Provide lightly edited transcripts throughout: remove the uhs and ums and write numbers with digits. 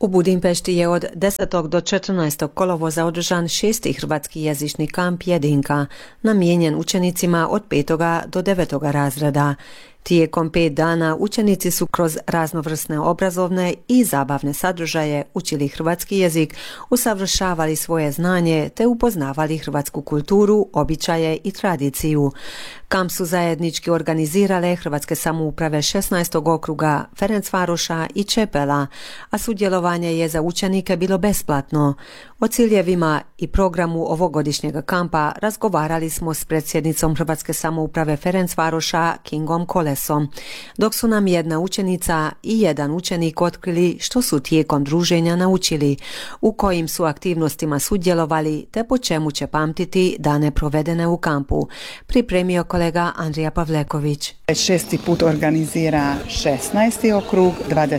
U Budimpešti je od 10. do 14. kolovoza održan 6. hrvatski jezični kamp Jedinka, namijenjen učenicima od 5. do 9. razreda. Tijekom 5 dana učenici su kroz raznovrsne obrazovne i zabavne sadržaje učili hrvatski jezik, usavršavali svoje znanje te upoznavali hrvatsku kulturu, običaje i tradiciju. Kamp su zajednički organizirale Hrvatske samouprave 16. okruga, Ferencvaroša i Čepela, a sudjelovanje je za učenike bilo besplatno. O ciljevima i programu ovogodišnjeg kampa razgovarali smo s predsjednicom Hrvatske samouprave Ferencvaroša Kingom Kolesom, dok su nam jedna učenica i jedan učenik otkrili što su tijekom druženja naučili, u kojim su aktivnostima sudjelovali te po čemu će pamtiti dane provedene u kampu. Pripremio kolega Andrija Pavleković. 6. put organizira 16. okrug,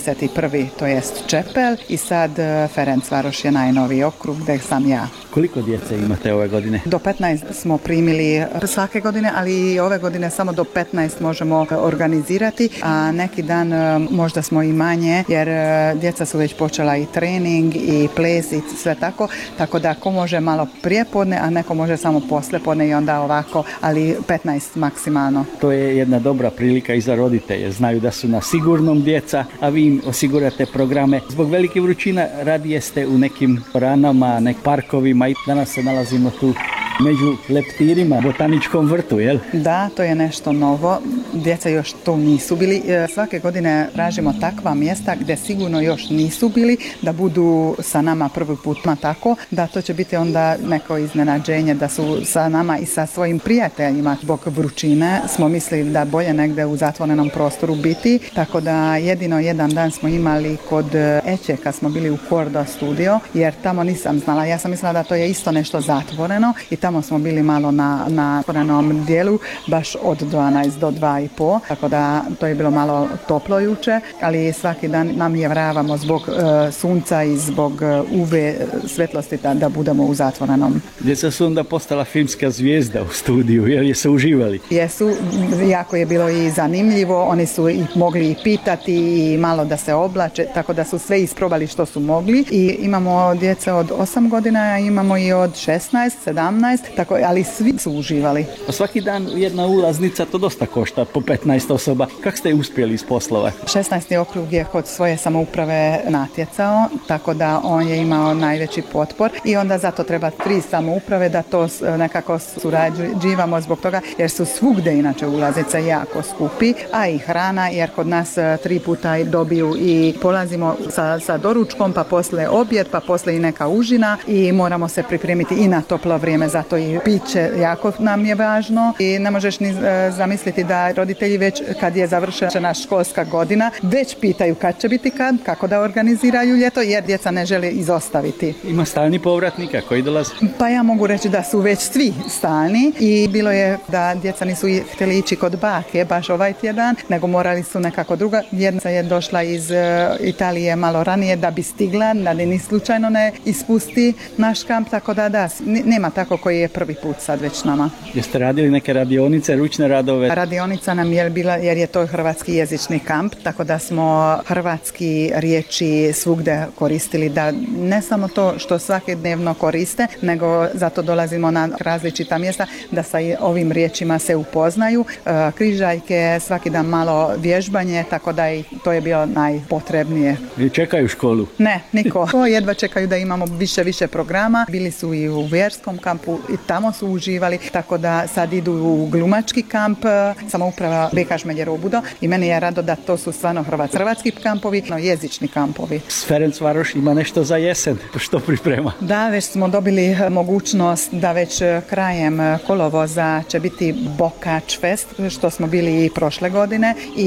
21. to jest Čepel i sad Ferencvaroš je najnoviji okrug gdje sam ja. Koliko djece imate ove godine? Do 15 smo primili svake godine, ali i ove godine samo do 15 možemo organizirati, a neki dan možda smo i manje, jer djeca su već počela i trening i ples i sve tako da ko može malo prije podne, a neko može samo poslije podne i onda ovako, ali 15 maksimalno. To je jedna dobra prilika i za roditelje. Znaju da su na sigurnom djeca, a vi im osigurate programe. Zbog velike vrućina radije ste u nekim ranama, parkovima i danas se nalazimo tu među leptirima, botaničkom vrtu, jel? Da, to je nešto novo. Djeca još tu nisu bili. Svake godine tražimo takva mjesta gdje sigurno još nisu bili, da budu sa nama prvi put tako, da to će biti onda neko iznenađenje da su sa nama i sa svojim prijateljima. Zbog vrućine smo mislili da bolje negdje u zatvorenom prostoru biti, tako da jedino jedan dan smo imali kod Eće kad smo bili u Kordo studio, jer tamo nisam znala. Ja sam mislila da to je isto nešto zatvoreno i tamo smo bili malo na otvorenom dijelu, baš od 12 do 2,5, tako da to je bilo malo toplo juče, ali svaki dan namjeravamo zbog sunca i zbog UV svjetlosti da budemo u zatvorenom. Djeca su onda postala filmska zvijezda u studiju, jer je se uživali? Jesu, jako je bilo i zanimljivo, oni su i mogli i pitati i malo da se oblače, tako da su sve isprobali što su mogli i imamo djece od 8 godina, imamo i od 16, 17, tako, ali svi su uživali. A svaki dan jedna ulaznica, to dosta košta, po 15 osoba. Kako ste uspjeli isposlovati? 16. okrug je kod svoje samouprave natjecao, tako da on je imao najveći potpor i onda zato treba 3 samouprave da to nekako surađivamo zbog toga, jer su svugdje inače ulaznice jako skupi, a i hrana, jer kod nas 3 puta dobiju i polazimo sa doručkom, pa poslije objed, pa poslije i neka užina i moramo se pripremiti i na toplo vrijeme, zato i piće jako nam je važno i ne možeš ni zamisliti da roditelji već kad je završena školska godina već pitaju kad će biti kako da organiziraju ljeto, jer djeca ne žele izostaviti. Ima stalni povratnika koji dolaze? Pa ja mogu reći da su već svi stalni i bilo je da djeca nisu htjeli ići kod bake baš ovaj tjedan, nego morali su nekako druga. Jedna je došla iz Italije malo ranije da bi stigla, da ni slučajno ne ispusti naš kamp, tako da nema tako koji je prvi put sad već nama. Jeste radili neke radionice, ručne radove? Radionica nam je bila, jer je to hrvatski jezični kamp, tako da smo hrvatski riječi svugdje koristili, da ne samo to što svakodnevno koriste, nego zato dolazimo na različita mjesta da sa ovim riječima se upoznaju. Križaljke, svaki dan malo vježbanje, tako da i to je bilo najpotrebnije. I čekaju školu? Ne, niko. Jedva čekaju da imamo više programa. Bili su i u vjerskom kampu i tamo su uživali, tako da sad idu u glumački kamp, samouprava Beka Žmeljerobudo i meni je rado da to su stvarno hrvatski kampovi, no jezični kampovi. Ferencvaroš ima nešto za jesen, što priprema? Da, već smo dobili mogućnost da već krajem kolovoza će biti Bokač Fest, što smo bili i prošle godine, i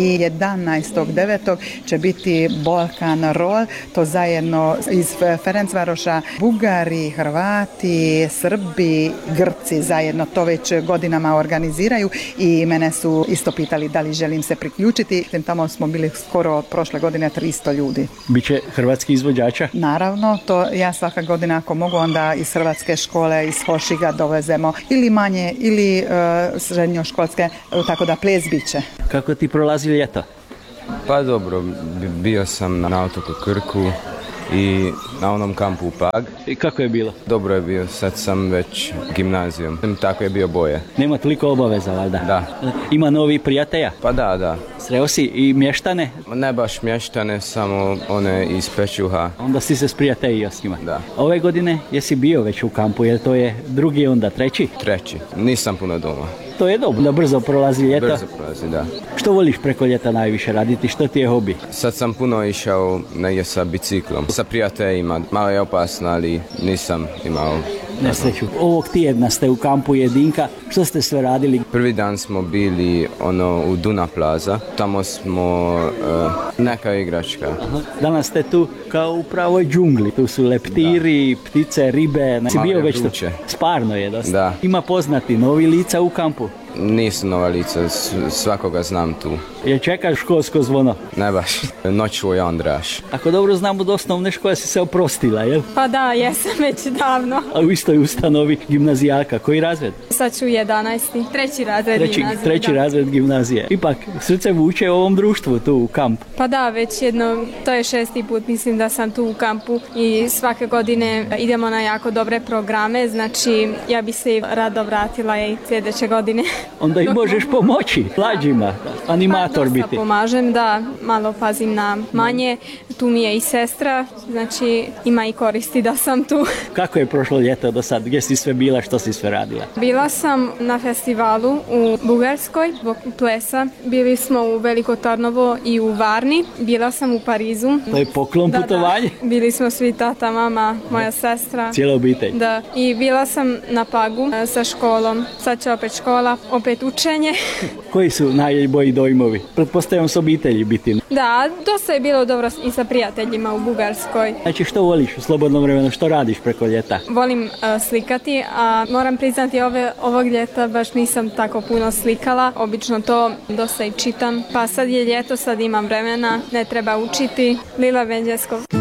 11.9. će biti Balkan Roll, to zajedno iz Ferencvaroša Bugari, Hrvati, Srbi, Grci zajedno to već godinama organiziraju i mene su isto pitali da li želim se priključiti. Tamo smo bili skoro prošle godine 300 ljudi. Biće hrvatski izvođača? Naravno, to ja svaka godina ako mogu onda iz hrvatske škole, iz Hošiga dovezemo ili manje ili srednjoškolske, tako da ples biće. Kako ti prolazi ljeto? Pa dobro, bio sam na otoku Krku, i na onom kampu u Pag. I kako je bilo? Dobro je bio, sad sam već gimnazijom. Tako je bio boje. Nema toliko obaveza, valjda? Da. Ima novi prijatelja? Pa da. Sreo si i mještane? Ne baš mještane, samo one iz Pečuha. Onda si se sprijateljio s njima? Da. Ove godine jesi bio već u kampu, jer to je drugi, onda treći? Treći. Nisam puno doma. To je dobro, da brzo prolazi ljeto. Brzo prolazi, da. Što voliš preko ljeta najviše raditi? Što ti je hobi? Sad sam puno išao negdje sa biciklom. Sa prijateljima. Malo je opasno, ali nisam imao nesreću. Ovog tjedna ste u kampu Jedinka. Što ste sve radili? Prvi dan smo bili u Duna Plaza. Tamo smo neka igračka. Aha. Danas ste tu kao u pravoj džungli. Tu su leptiri, ptice, ribe. Si bio već tu? Sparno je dosta. Da. Ima poznati novi lica u kampu? Nisu nova lica, svakoga znam tu. Jel čekaš školsko zvono? Ne baš, noću Andraš. Ako dobro znam, od osnovne škole si se oprostila, jel? Pa da, jesam već davno. A u istoj ustanovi gimnazijalka, koji razred? Sad ću 11. Treći razred gimnazije. Treći razred gimnazije. Ipak, srce vuče u ovom društvu tu u kamp. Pa da, već jedno, to je 6. put, mislim da sam tu u kampu i svake godine idemo na jako dobre programe, znači ja bi se rado vratila i sljedeće godine. Onda i možeš pomoći mlađima, animator biti. Pa pomažem, da, malo pazim na manje, tu mi je i sestra, znači ima i koristi da sam tu. Kako je prošlo ljeto do sad? Gdje si sve bila, što si sve radila? Bila sam na festivalu u Bugarskoj zbog plesa, bili smo u Veliko Tarnovo i u Varni, bila sam u Parizu. To je poklon putovanje? Da. Bili smo svi, tata, mama, moja sestra. Cijela obitelj? Da, i bila sam na Pagu sa školom, sad će opet škola, opet učenje. Koji su najbolji dojmovi? Pretpostavljam s obitelji biti. Da, dosta je bilo dobro i sa prijateljima u Bugarskoj. Znači što voliš u slobodnom vremenu, što radiš preko ljeta? Volim slikati, a moram priznati ovog ljeta baš nisam tako puno slikala. Obično to dosta i čitam. Pa sad je ljeto, sad imam vremena, ne treba učiti. Lila Benđeskov.